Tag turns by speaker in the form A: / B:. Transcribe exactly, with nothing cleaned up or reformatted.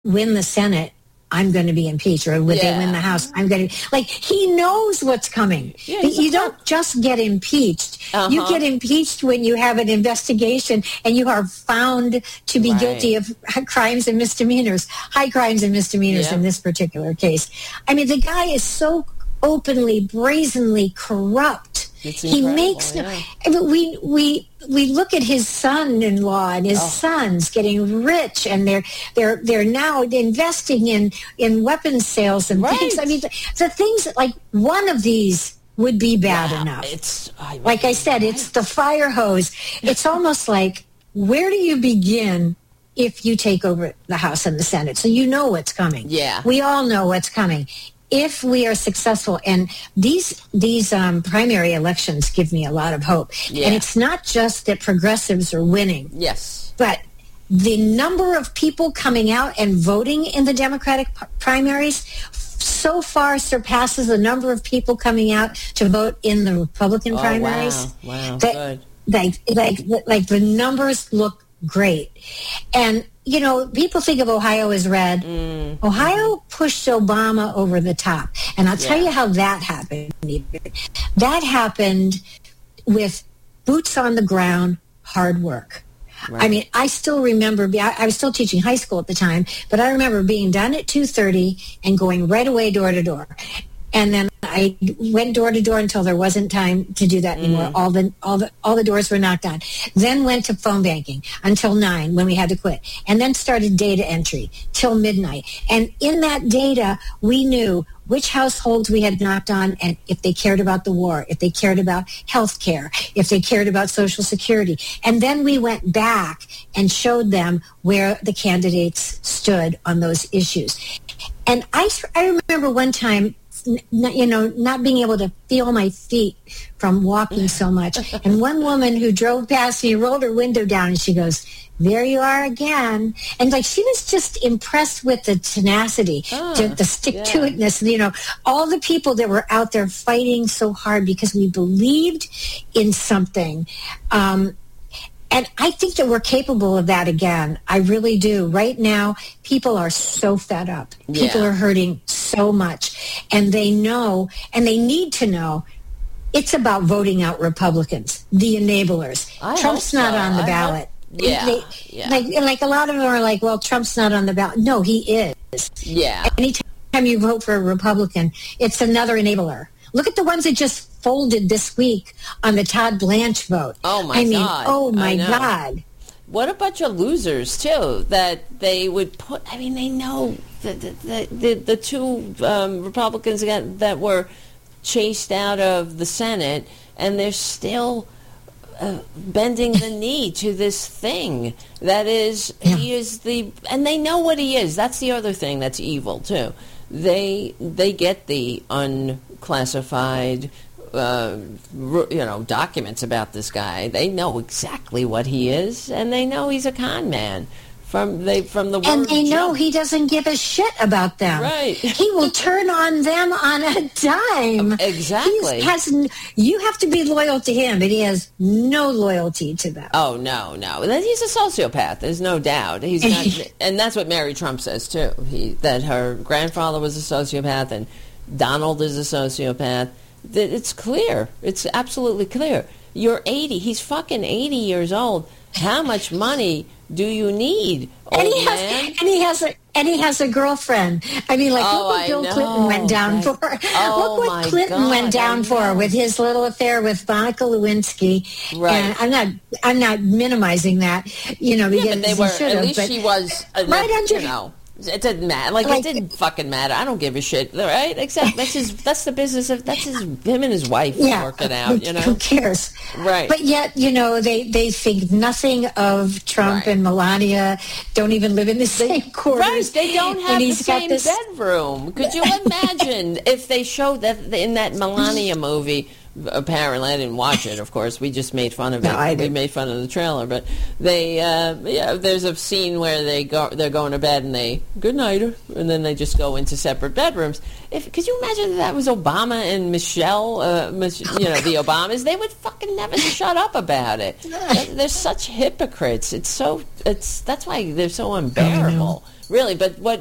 A: win the Senate, I'm going to be impeached, or would yeah. they win the House, I'm going to, like, he knows what's coming. Yeah, you don't just get impeached. Uh-huh. You get impeached when you have an investigation and you are found to be right. guilty of crimes and misdemeanors, high crimes and misdemeanors yeah. in this particular case. I mean, the guy is so openly, brazenly corrupt. He makes no, yeah. I mean, we we we look at his son-in-law and his oh. sons getting rich, and they're they're they're now investing in in weapons sales and right. things. I mean, the, the things that, like, one of these would be bad yeah, enough. It's I mean, like I said, right. it's the fire hose. It's almost like, where do you begin if you take over the House and the Senate? So you know what's coming.
B: Yeah,
A: we all know what's coming. If we are successful, and these these um, primary elections give me a lot of hope. Yeah. And it's not just that progressives are winning.
B: Yes.
A: But the number of people coming out and voting in the Democratic p- primaries so far surpasses the number of people coming out to vote in the Republican
B: oh,
A: primaries.
B: Wow, wow,
A: that,
B: good.
A: Like, like, like the numbers look great. And, you know, people think of Ohio as red. Mm. Ohio pushed Obama over the top. And I'll tell yeah. you how that happened. That happened with boots on the ground, hard work. Right. I mean, I still remember, I, I was still teaching high school at the time, but I remember being done at two thirty and going right away door to door. And then I went door to door until there wasn't time to do that anymore. Mm. All the all the all the doors were knocked on. Then went to phone banking until nine when we had to quit. And then started data entry till midnight. And in that data, we knew which households we had knocked on, and if they cared about the war, if they cared about health care, if they cared about Social Security. And then we went back and showed them where the candidates stood on those issues. And I, I remember one time, you know, not being able to feel my feet from walking so much. And one woman who drove past me rolled her window down and she goes, "There you are again." And like, she was just impressed with the tenacity, oh, the, the stick-to-itness, yeah. you know, all the people that were out there fighting so hard because we believed in something. Um, And I think that we're capable of that again. I really do. Right now, people are so fed up. Yeah. People are hurting so much. And they know, and they need to know, it's about voting out Republicans, the enablers.
B: I
A: Trump's not
B: so.
A: on the
B: I
A: ballot.
B: Hope, yeah,
A: they,
B: yeah.
A: Like, like a lot of them are like, well, Trump's not on the ballot. No, he is.
B: Yeah.
A: Anytime you vote for a Republican, it's another enabler. Look at the ones that just folded this week on the Todd Blanche vote.
B: Oh, my
A: I mean,
B: God.
A: Oh, my God.
B: What a bunch of losers, too, that they would put, I mean, they know the, the, the, the two um, Republicans again that were chased out of the Senate, and they're still uh, bending the knee to this thing that is, yeah. he is the, and they know what he is. That's the other thing that's evil, too. They they get the unclassified, uh, you know, documents about this guy. They know exactly what he is, and they know he's a con man from they from the word
A: and they know
B: jump. He
A: doesn't give a shit about them.
B: Right,
A: he will turn on them on a dime.
B: Exactly.
A: He has you have to be loyal to him, but he has no loyalty to them.
B: Oh no, no, he's a sociopath. There's no doubt. He's not, and that's what Mary Trump says too. He that her grandfather was a sociopath, and Donald is a sociopath. It's clear. It's absolutely clear. You're eighty. He's fucking eighty years old. How much money do you need, old
A: and he
B: man?
A: Has, and he has a and he has a girlfriend. I mean, like,
B: oh,
A: look what
B: I
A: Bill
B: know,
A: Clinton went down
B: right.
A: for.
B: Oh,
A: look what Clinton
B: God,
A: went down for with his little affair with Monica Lewinsky.
B: Right.
A: And I'm not I'm not minimizing that, you know, because
B: yeah, but they were, at least
A: but,
B: she was enough,
A: right under,
B: you know. It didn't matter. Like,
A: like,
B: it didn't fucking matter. I don't give a shit, right? Except that's his. That's the business of. That's his. Him and his wife
A: yeah,
B: working out. You know,
A: who cares?
B: Right.
A: But yet, you know, they, they think nothing of Trump
B: right.
A: and Melania. Don't even live in the same quarters.
B: Right. They don't have the same
A: this...
B: bedroom. Could you imagine if they showed that in that Melania movie? Apparently, I didn't watch it. Of course, we just made fun of it.
A: No, I
B: we made fun of the trailer, but they, uh, yeah, there's a scene where they go, they're going to bed and they good night, and then they just go into separate bedrooms. If could you imagine if that was Obama and Michelle, uh, Mich- you know, the Obamas? They would fucking never shut up about it. They're, they're such hypocrites. It's so. It's that's why they're so unbearable. really. But what